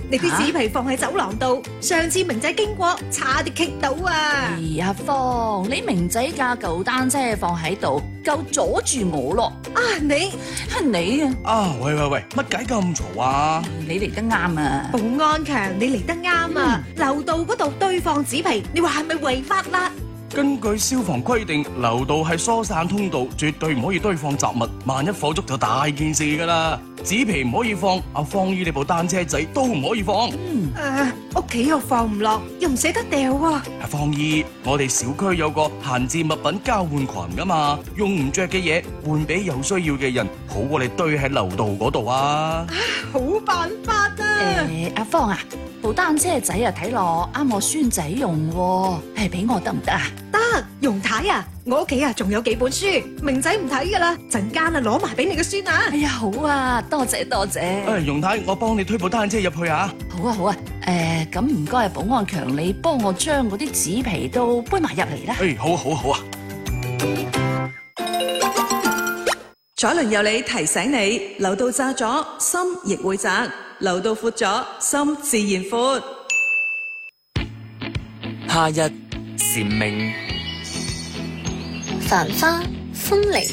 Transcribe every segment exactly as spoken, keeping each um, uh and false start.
你啲紙皮放喺走廊度，上次明仔經過，差啲棘到啊！ 哎呀，芳，你明仔架舊單車放喺度，夠阻住我咯。 啊，你你啊， 啊，喂喂喂，乜解咁嘈啊？ 你嚟得啱啊！ 保安強，你嚟得啱啊！樓道嗰度堆放紙皮，你話係咪違法啦？ 根據消防規定，樓道係疏散通道，絕對唔可以堆放雜物，萬一火燭就大件事噶啦。紙皮唔可以放，阿芳姨你部單車仔都唔可以放。 嗯， 誒，屋企又放唔落，又唔捨得掉喎。 阿芳姨，我哋小區有個閒置物品交換群噶嘛，用唔着嘅嘢換俾有需要嘅人，好過你堆喺樓道嗰度啊！ 好辦法啊！ 誒，阿芳啊，部單車仔啊睇落啱我孫仔用喎，誒，俾我得唔得啊？ 得，容太啊，我屋企啊仲有幾本書，明仔唔睇噶啦，陣間啊攞埋俾你個孫啊！ 哎呀，好啊，多謝多謝。 誒，容太，我幫你推部單車入去啊！ 好啊好啊，誒，咁唔該，保安強，你幫我將嗰啲紙皮都搬埋入嚟啦。 誒，好好好啊！ 彩輪有你提醒你，樓道窄咗，心亦會窄；樓道闊咗，心自然闊。 夏日蟬鳴， 繁花風鈴，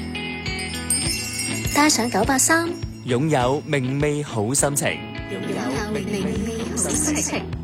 帶上九八三， 擁有明媚好心情。 擁有明媚好心情。